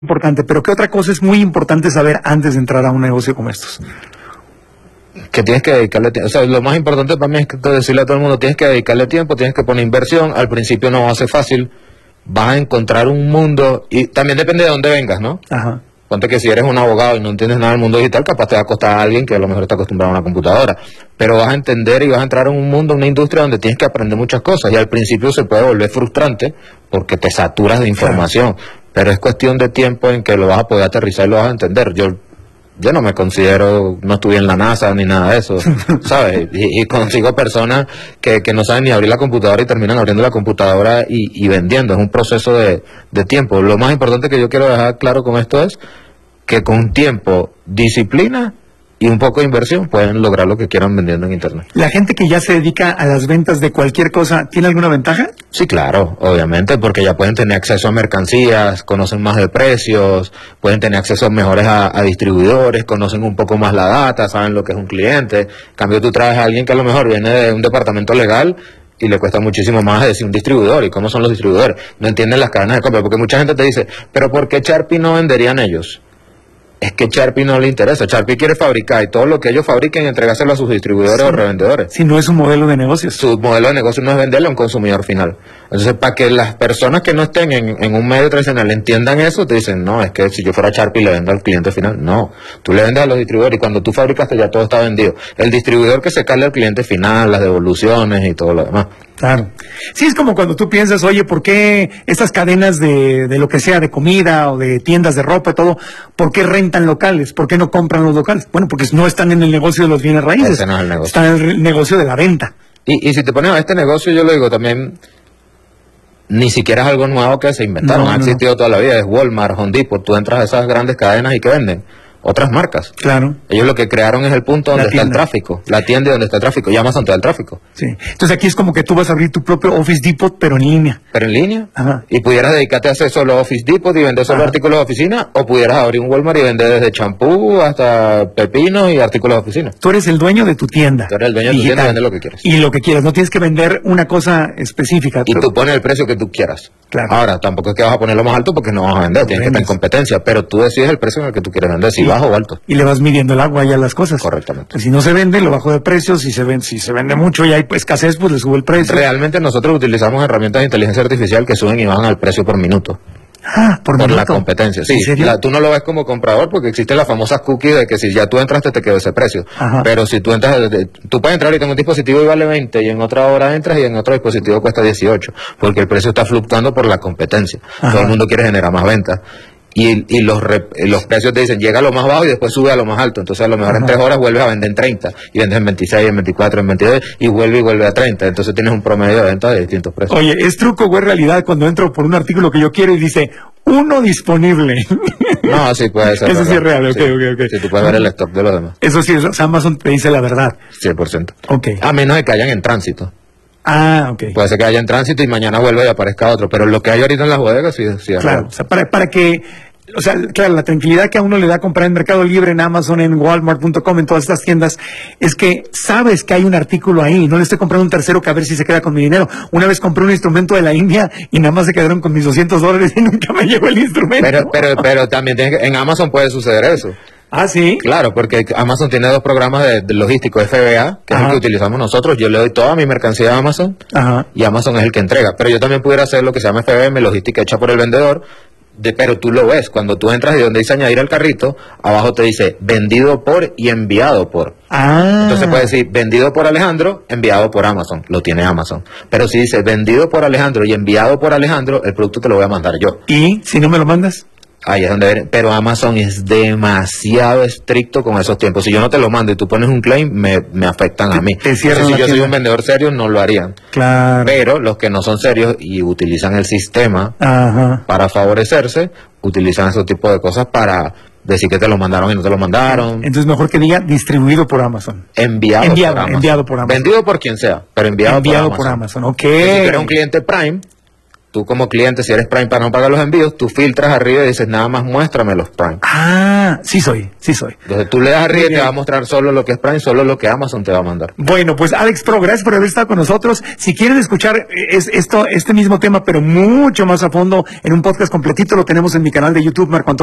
importante, pero ¿qué otra cosa es muy importante saber antes de entrar a un negocio como estos? Que tienes que dedicarle tiempo. O sea, lo más importante para mí es que decirle a todo el mundo, tienes que dedicarle tiempo, tienes que poner inversión. Al principio no va a ser fácil, vas a encontrar un mundo, y también depende de dónde vengas, ¿no? Ajá. Ponte que si eres un abogado y no entiendes nada del mundo digital, capaz te va a costar a alguien que a lo mejor está acostumbrado a una computadora. Pero vas a entender y vas a entrar en un mundo, una industria donde tienes que aprender muchas cosas. Y al principio se puede volver frustrante porque te saturas de información. Claro. Pero es cuestión de tiempo en que lo vas a poder aterrizar y lo vas a entender. Yo no me considero, no estudié en la NASA ni nada de eso, ¿sabes? Y consigo personas que no saben ni abrir la computadora y terminan abriendo la computadora y vendiendo. Es un proceso de tiempo. Lo más importante que yo quiero dejar claro con esto es que con tiempo, disciplina y un poco de inversión pueden lograr lo que quieran vendiendo en Internet. ¿La gente que ya se dedica a las ventas de cualquier cosa tiene alguna ventaja? Sí, claro, obviamente, porque ya pueden tener acceso a mercancías, conocen más de precios, pueden tener acceso mejores a distribuidores, conocen un poco más la data, saben lo que es un cliente. En cambio, tú traes a alguien que a lo mejor viene de un departamento legal y le cuesta muchísimo más decir un distribuidor. ¿Y cómo son los distribuidores? No entienden las cadenas de compra, porque mucha gente te dice, ¿pero por qué Sharpie no venderían ellos? Es que Sharpie no le interesa. Sharpie quiere fabricar y todo lo que ellos fabriquen entregárselo a sus distribuidores o revendedores. Si no es un modelo de negocios. Su modelo de negocio no es venderle a un consumidor final. Entonces, para que las personas que no estén en un medio tradicional entiendan eso, te dicen, no, es que si yo fuera Sharpie le vendo al cliente final. No, tú le vendes a los distribuidores y cuando tú fabricaste ya todo está vendido. El distribuidor que se carga al cliente final, las devoluciones y todo lo demás. Claro. Sí, es como cuando tú piensas, oye, ¿por qué estas cadenas de lo que sea, de comida o de tiendas de ropa y todo, ¿por qué rentan locales? ¿Por qué no compran los locales? Bueno, porque no están en el negocio de los bienes raíces. Ese no es el negocio. Están en el negocio de la venta. Y si te pones a este negocio, yo lo digo también, ni siquiera es algo nuevo que se inventaron, ha existido toda la vida, es Walmart, Home Depot, tú entras a esas grandes cadenas y ¿qué venden? Otras marcas. Claro. Ellos lo que crearon es el punto donde está el tráfico, la tienda donde está el tráfico, y Amazon te da el tráfico. Sí. Entonces aquí es como que tú vas a abrir tu propio Office Depot, pero en línea. Pero en línea. Ajá. Y pudieras dedicarte a hacer solo Office Depot y vender solo artículos de oficina, o pudieras abrir un Walmart y vender desde champú hasta pepinos y artículos de oficina. Tú eres el dueño de tu tienda. Tú eres el dueño de tu tienda y vendes lo que quieras. Y lo que quieras, no tienes que vender una cosa específica. Y tú pones el precio que tú quieras. Claro. Ahora, tampoco es que vas a ponerlo más alto porque no vas a vender, tienes que estar en competencia, pero tú decides el precio en el que tú quieres vender, si bajo o alto. Y le vas midiendo el agua ya las cosas. Correctamente. Si no se vende, lo bajo de precio, si se vende mucho y hay escasez, pues le subo el precio. Realmente nosotros utilizamos herramientas de inteligencia artificial que suben y bajan el precio por minuto. Ah, por la competencia, sí. Tú no lo ves como comprador porque existe la famosa cookie de que si ya tú entraste te quedó ese precio. Ajá. Pero si tú entras, tú puedes entrar ahorita en un dispositivo y vale 20 y en otra hora entras y en otro dispositivo cuesta 18 porque el precio está fluctuando por la competencia. Ajá. Todo el mundo quiere generar más ventas. Y los precios te dicen, llega a lo más bajo y después sube a lo más alto. Entonces a lo mejor en 3 horas vuelves a vender en 30 y vendes en 26, en 24, en 22 y vuelve a 30. Entonces tienes un promedio de venta de distintos precios. Oye, ¿es truco o es realidad cuando entro por un artículo que yo quiero y dice uno disponible? No, sí puede ser. Eso sí es real, sí. ok. Sí, tú puedes ver el stock de los demás. Eso sí, o sea, Amazon te dice la verdad. 100%. Ok. A menos de que hayan en tránsito. Ah, ok. Puede ser que haya en tránsito y mañana vuelva y aparezca otro, pero lo que hay ahorita en las bodegas sí es claro, real. o sea, para que, o sea, claro, la tranquilidad que a uno le da comprar en Mercado Libre, en Amazon, en Walmart.com, en todas estas tiendas, es que sabes que hay un artículo ahí, no le estoy comprando un tercero que a ver si se queda con mi dinero. Una vez compré un instrumento de la India y nada más se quedaron con mis $200 y nunca me llegó el instrumento. Pero también en Amazon puede suceder eso. Ah, sí. Claro, porque Amazon tiene 2 programas de logístico, FBA, que es el que utilizamos nosotros. Yo le doy toda mi mercancía a Amazon. Ajá. Y Amazon es el que entrega. Pero yo también pudiera hacer lo que se llama FBM, logística hecha por el vendedor. Pero tú lo ves, cuando tú entras y donde dice añadir al carrito, abajo te dice vendido por y enviado por. Ah. Entonces puede decir vendido por Alejandro, enviado por Amazon, lo tiene Amazon. Pero si dice vendido por Alejandro y enviado por Alejandro, el producto te lo voy a mandar yo. ¿Y si no me lo mandas? Ahí es donde, pero Amazon es demasiado estricto con esos tiempos. Si yo no te lo mando y tú pones un claim, me afectan a mí. Si yo soy un vendedor serio, no lo harían. Claro. Pero los que no son serios y utilizan el sistema Ajá. para favorecerse, utilizan ese tipo de cosas para decir que te lo mandaron y no te lo mandaron. Entonces mejor que diga distribuido por Amazon. Enviado por Amazon. Vendido por Amazon. Vendido por quien sea, pero enviado por Amazon. Ok. Si tú eres un cliente Prime, tú como cliente, si eres Prime para no pagar los envíos, tú filtras arriba y dices, nada más muéstrame los Prime. Sí soy. Entonces tú le das arriba y te va a mostrar solo lo que es Prime, solo lo que Amazon te va a mandar. Bueno, pues Alex Pro, gracias por haber estado con nosotros. Si quieren escuchar este mismo tema, pero mucho más a fondo, en un podcast completito, lo tenemos en mi canal de YouTube, Marco Antonio